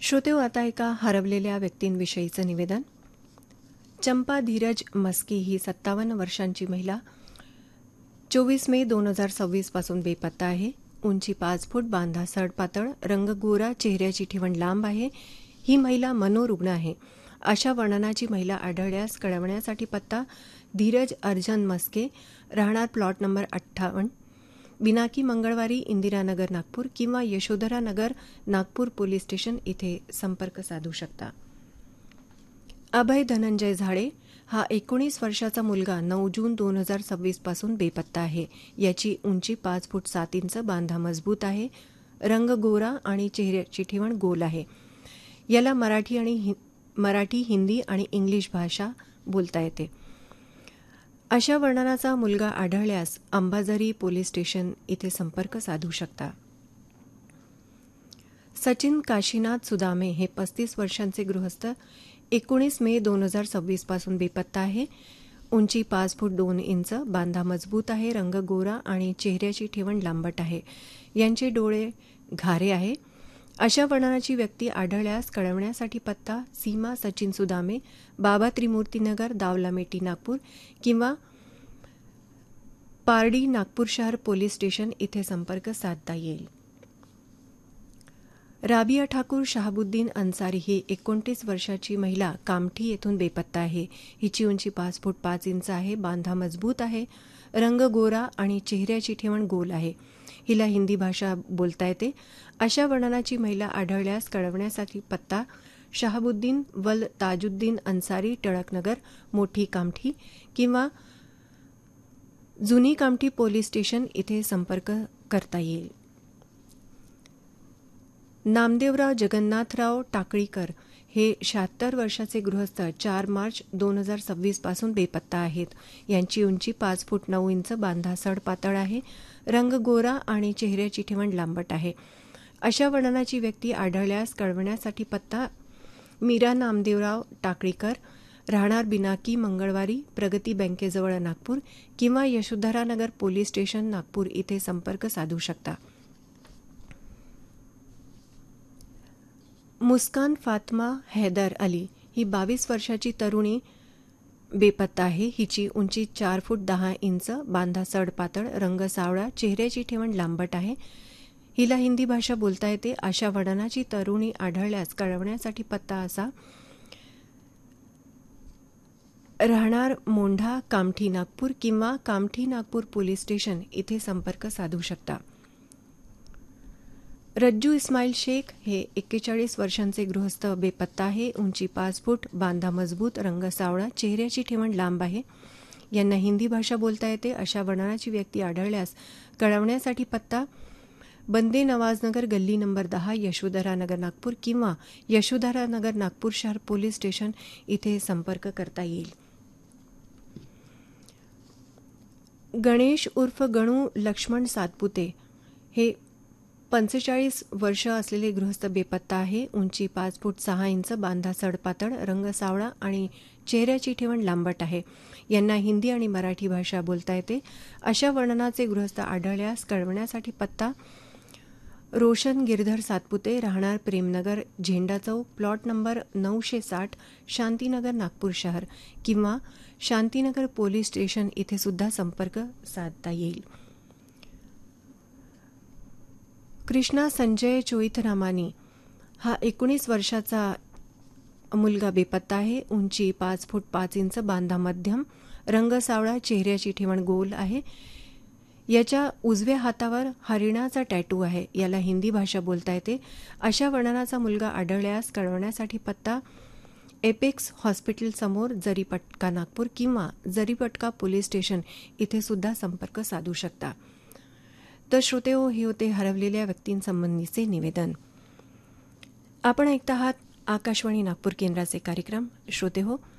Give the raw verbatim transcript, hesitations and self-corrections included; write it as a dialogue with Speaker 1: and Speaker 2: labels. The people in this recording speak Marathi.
Speaker 1: श्रोतेहो, आता एका हरवलेल्या व्यक्तींविषयीचं निवेदन. चंपा धीरज मस्की ही सत्तावन्न वर्षांची महिला चोवीस मे दोन हजार सव्वीस पासून बेपत्ता आहे. उंची पाच फूट, बांधा सडपातळ, रंग गोरा, चेहऱ्याची ठेवण लांब आहे. ही महिला मनोरुग्ण आहे. अशा वर्णनाची महिला आढळल्यास कळवण्यासाठी पत्ता धीरज अर्जन मस्के, राहणार प्लॉट नंबर अठ्ठावन्न, बिनाकी मंगळवारी, इंदिरानगर नागपूर किंवा यशोधरा नगर नागपूर पोलीस स्टेशन इथे संपर्क साधू शकता. अभय धनंजय झाडे हा एकोणीस वर्षाचा मुलगा नऊ जून दोन हजार सव्वीस पासून बेपत्ता आहे. याची उंची पाच फूट सात इंच, बांधा मजबूत आहे, रंग गोरा आणि चेहऱ्याची ठेवण गोल आहे. याला मराठी आणि हि, मराठी हिंदी आणि इंग्लिश भाषा बोलता येते. अशा वर्णनाचा मुलगा आढळल्यास अंबाझरी पोलीस स्टेशन इथे संपर्क साधू शकता. सचिन काशीनाथ सुदामे हे पस्तीस वर्षांचे गृहस्थ एकोणीस मे दोन हजार सव्वीस पासून बेपत्ता आहे. उंची पाच फूट दोन इंच, बांधा मजबूत आहे, रंग गोरा आणि चेहऱ्याची ठेवण लांबट आहे. यांचे डोळे घारे आहे. अशा वर्णनाची व्यक्ती आढळल्यास कळवण्यासाठी पत्ता सीमा सचिन सुदामे, बाबा त्रिमूर्तीनगर, दावलामेटी नागपूर किंवा पारडी नागपूर शहर पोलीस स्टेशन इथे संपर्क साधता येईल. राबिया ठाकूर शहाबुद्दीन अन्सारी ही एकोणतीस वर्षाची महिला कामठी येथून बेपत्ता आहे. हिची उंची पाच फूट पाच इंच आहे, बांधा मजबूत आहे, रंग गोरा आणि चेहऱ्याची ठेवण गोल आहे. हिला हिंदी भाषा बोलता येते. अशा वर्णनाची महिला आढळल्यास कळवण्यासाठी पत्ता शहाबुद्दीन वल ताजुद्दीन अन्सारी, टिळकनगर, मोठी कामठी किंवा जुनी कामठी पोलीस स्टेशन इथे संपर्क करता येईल. नामदेवराव जगन्नाथराव टाकळीकर हे शहात्तर वर्षाचे गृहस्थ चार मार्च दोन हजार सव्वीस पासून बेपत्ता आहेत. यांची उंची पाच फूट नऊ इंच, बांधा सडपातळ आहे, रंग गोरा आणि चेहऱ्याची ठेवण लांबट आहे. अशा वर्णनाची व्यक्ती आढळल्यास कळवण्यासाठी पत्ता मीरा नामदेवराव टाकळीकर, राहणार बिनाकी मंगळवारी, प्रगती बँकेजवळ नागपूर किंवा यशोधरा नगर पोलीस स्टेशन नागपूर इथे संपर्क साधू शकता. मुस्कान फातमा हैदर अली ही बावीस वर्षाची तरुणी बेपत्ता आहे. हिची उंची चार फूट दहा इंच, बांधा सडपातळ, रंग सावळा, चेहऱ्याची ठेवण लांबट आहे. हिला हिंदी भाषा बोलता येते. अशा वर्णनाची तरुणी आढळल्यास कळवण्यासाठी पत्ता असा राहणार मोंढा कामठी नागपूर किंवा कामठी नागपूर पोलीस स्टेशन इथे संपर्क साधू शकता. रज्जू इस्माईल शेख हे एक्केचाळीस वर्षांचे गृहस्थ बेपत्ता आहे. उंची पाच फूट, बांधा मजबूत, रंग सावळा, चेहऱ्याची ठेवण लांब आहे. यांना हिंदी भाषा बोलता येते. अशा वर्णनाची व्यक्ती आढळल्यास कळवण्यासाठी पत्ता बंदे नवाजनगर, गल्ली नंबर दहा, यशोधरा नगर नागपूर किंवा यशोधरा नगर नागपूर शहर पोलीस स्टेशन इथे संपर्क करता येईल. गणेश उर्फ गणू लक्ष्मण सातपुते हे पंचेचाळीस वर्ष असलेले गृहस्थ बेपत्ता आहे. उंची पाच फूट सहा इंच, बांधा सडपातळ, रंग सावळा आणि चेहऱ्याची ठेवण लांबट आहे. यांना हिंदी आणि मराठी भाषा बोलता येते. अशा वर्णनाचे गृहस्थ आढळल्यास कळवण्यासाठी पत्ता रोशन गिरधर सातपुते, राहणार प्रेमनगर, झेंडा चौक, प्लॉट नंबर नऊशे साठ, शांतीनगर नागपूर शहर किंवा शांतीनगर पोलीस स्टेशन इथे सुद्धा संपर्क साधता येईल. कृष्णा संजय चोईथरामानी हा एकोणीस वर्षाचा मुलगा बेपत्ता आहे. उंची पाच फूट पाच इंच, बांधा मध्यम, रंग सावळा, चेहऱ्याची ठेवण गोल आहे. याच्या उजव्या हातावर हरिणाचा टॅटू आहे. याला हिंदी भाषा बोलता येते. अशा वर्णनाचा मुलगा आढळल्यास कळवण्यासाठी पत्ता एपेक्स हॉस्पिटल समोर, जरीपटका नागपूर किंवा जरीपटका पोलीस स्टेशन इथे सुद्धा संपर्क साधू शकता. तर श्रोतेहो, हे होते हरवलेल्या व्यक्तींसंबंधीचे निवेदन. आपण ऐकत आहात आकाशवाणी नागपूर केंद्राचे कार्यक्रम. श्रोतेहो,